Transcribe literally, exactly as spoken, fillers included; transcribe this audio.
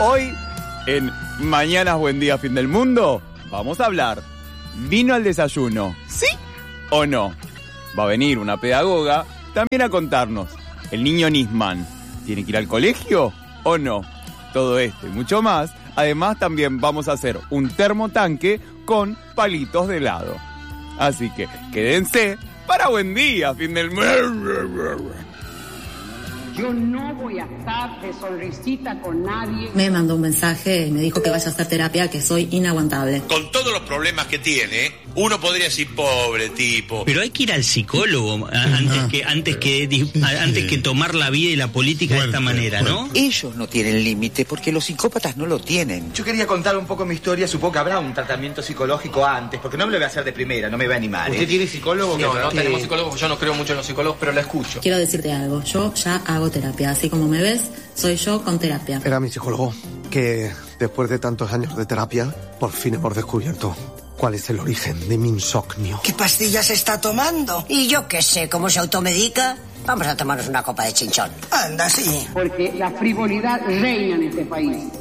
Hoy, en Mañanas Buen Día, Fin del Mundo, vamos a hablar. ¿Vino al desayuno? ¿Sí o no? Va a venir una pedagoga también a contarnos. ¿El niño Nisman tiene que ir al colegio o no? Todo esto y mucho más. Además, también vamos a hacer un termotanque con palitos de helado. Así que quédense para Buen Día, Fin del Mundo. Yo no voy a estar de sonrisita con nadie. Me mandó un mensaje y me dijo que vaya a hacer terapia, que soy inaguantable. Con todos los problemas que tiene, uno podría decir, pobre tipo. Pero hay que ir al psicólogo antes que antes que antes que tomar la vida y la política fuerte, de esta manera, fuerte. ¿No? Ellos no tienen límite porque los psicópatas no lo tienen. Yo quería contar un poco mi historia. Supongo que habrá un tratamiento psicológico antes, porque no me lo voy a hacer de primera, no me voy a animar. ¿Usted ¿eh? tiene psicólogo? No, no ¿Qué? tenemos psicólogos. Yo no creo mucho en los psicólogos, pero la escucho. Quiero decirte algo. Yo ya hago terapia. Así como me ves, soy yo con terapia. Era mi psicólogo que, después de tantos años de terapia, por fin hemos descubierto cuál es el origen de mi insomnio. ¿Qué pastillas está tomando? Y yo qué sé, ¿cómo se automedica? Vamos a tomarnos una copa de chinchón. Anda, sí. Porque la frivolidad reina en este país.